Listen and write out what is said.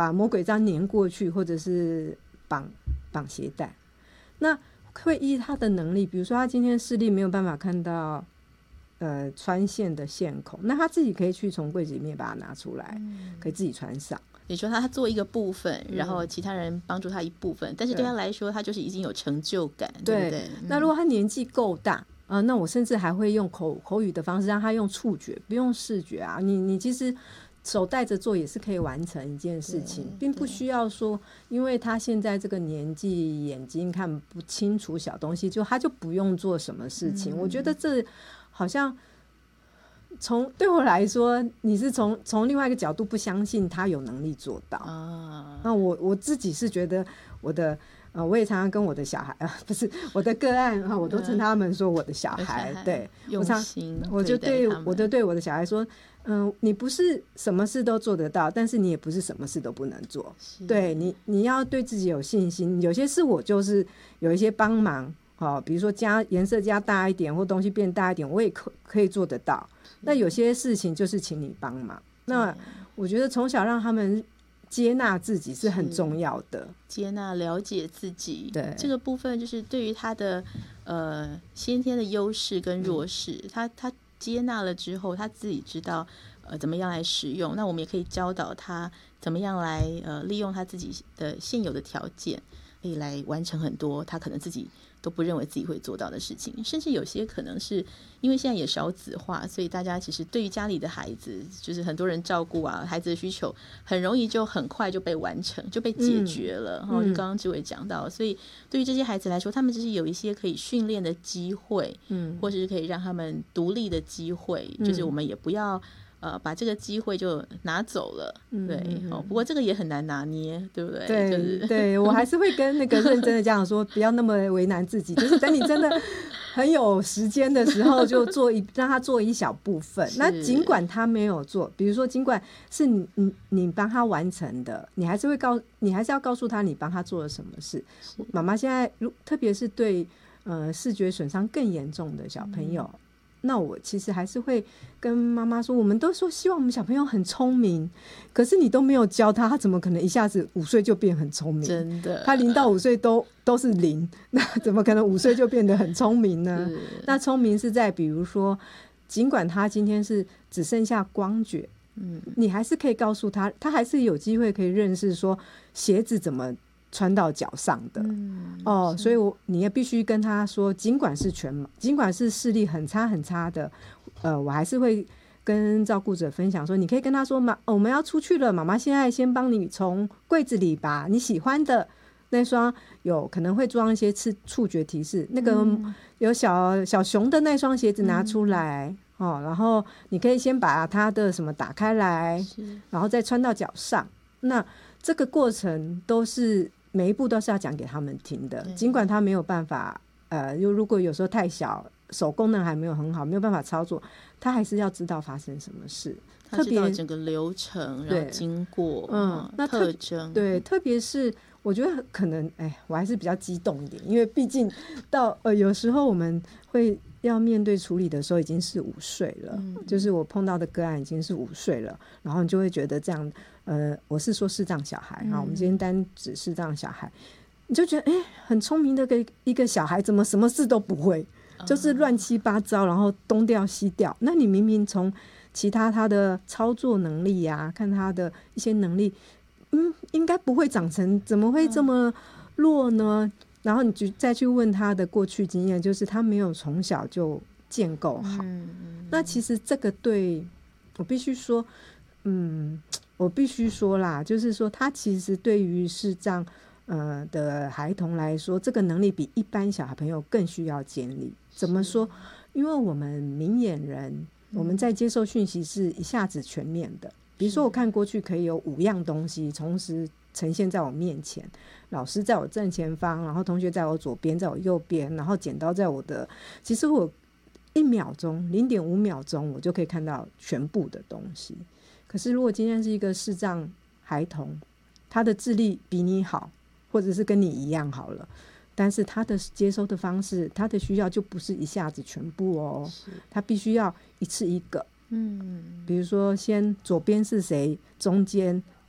把魔鬼毡粘过去，或者是绑鞋带。那会依他的能力，比如说他今天视力没有办法看到穿线的线孔，那他自己可以去从柜子里面把它拿出来，可以自己穿上。 你说他做一个部分，然后其他人帮助他一部分，但是对他来说他就是已经有成就感， 对不对？ 那如果他年纪够大那我甚至还会用口语的方式让他用触觉，不用视觉啊。你其实手带着做也是可以完成一件事情，并不需要说因为他现在这个年纪眼睛看不清楚小东西他就不用做什么事情。我觉得这好像对我来说你是从另外一个角度不相信他有能力做到那我自己是觉得我也常常跟我的小孩不是我的个案我都称他们说我的小孩对， 用心我就对我的小孩说你不是什么事都做得到，但是你也不是什么事都不能做。对你要对自己有信心，有些事我就是有一些帮忙比如说颜色加大一点或东西变大一点，我也可以做得到。那有些事情就是请你帮忙。那我觉得从小让他们接纳自己是很重要的， 接纳了解自己。 对， 这个部分就是对于他的先天的优势跟弱势，他接纳了之后，他自己知道怎么样来使用。那我们也可以教导他怎么样来利用他自己的现有的条件，可以来完成很多他可能自己都不认为自己会做到的事情。甚至有些可能是因为现在也少子化，所以大家其实对于家里的孩子就是很多人照顾孩子的需求很容易就很快就被完成，就被解决了。就刚刚志伟讲到，所以对于这些孩子来说，他们就是有一些可以训练的机会，或者是可以让他们独立的机会，就是我们也不要把这个机会就拿走了。对不过这个也很难拿捏，对不对？ 对，我还是会跟那个认真的家长说不要那么为难自己，就是等你真的很有时间的时候就让他做一小部分。那尽管他没有做，比如说尽管是你帮他完成的，你还是要告诉他你帮他做了什么事。妈妈现在特别是对视觉损伤更严重的小朋友，那我其实还是会跟妈妈说，我们都说希望我们小朋友很聪明，可是你都没有教他怎么可能一下子5岁就变很聪明？ 真的， 他0到5岁都是0，那怎么可能5岁就变得很聪明呢？那聪明是在比如说尽管他今天是只剩下光觉，你还是可以告诉他，他还是有机会可以认识说鞋子怎么穿到脚上的所以你也必须跟他说，尽管是视力很差很差的我还是会跟照顾者分享说，你可以跟他说我们要出去了，妈妈现在先帮你从柜子里把你喜欢的那双有可能会装一些触觉提示，那个有小熊的那双鞋子拿出来然后你可以先把它的什么打开来，然后再穿到脚上。那这个过程都是每一步都是要讲给他们听的，尽管他没有办法如果有时候太小，手功能还没有很好，没有办法操作，他还是要知道发生什么事， 他知道整个流程，然后经过那特征。 对，特别是我觉得可能我还是比较激动一点，因为毕竟到有时候我们会要面对处理的时候已经是5岁了，就是我碰到的个案已经是5岁了，然后你就会觉得这样我是说视障小孩我们今天单指视障小孩，你就觉得很聪明的一个小孩怎么什么事都不会，就是乱七八糟，然后东掉西掉。那你明明从其他的操作能力看他的一些能力应该不会长成，怎么会这么弱呢？然后你再去问他的过去经验，就是他没有从小就建构好那其实这个对我必须说啦，就是说他其实对于视障的孩童来说，这个能力比一般小孩朋友更需要建立。怎么说？因为我们明眼人我们在接受讯息是一下子全面的，比如说我看过去可以有5样东西同时呈现在我面前，老师在我正前方，然后同学在我左边，在我右边，然后剪刀在我的，其实我1秒钟 0.5 秒钟我就可以看到全部的东西。可是如果今天是一个视障孩童，他的智力比你好，或者是跟你一样好了，但是他的接收的方式，他的需要就不是一下子全部他必须要一次一个比如说先左边是谁，中间